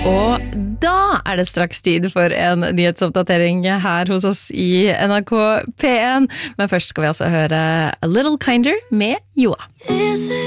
Og da det straks tid for en nyhetsoppdatering her hos oss i NRK P1. Men først skal vi altså høre A Little Kinder med Joa.